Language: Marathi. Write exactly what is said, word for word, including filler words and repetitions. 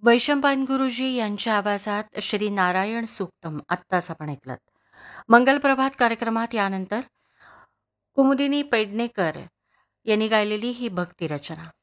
वैशंपायन गुरुजी यांच्या आवाजात श्री नारायण सूक्तम आत्ताच आपण ऐकलं. मंगलप्रभात कार्यक्रमात यानंतर कुमुदिनी पेडणेकर यांनी गायलेली ही भक्ती रचना.